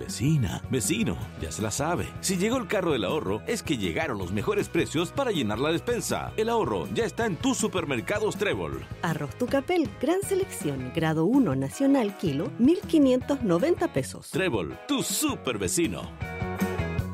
Vecina, vecino, ya se la sabe. Si llegó el carro del ahorro, es que llegaron los mejores precios para llenar la despensa. El ahorro ya está en tus supermercados Trébol. Arroz Tucapel, gran selección, grado 1 nacional kilo, 1.590 pesos. Trébol, tu super vecino.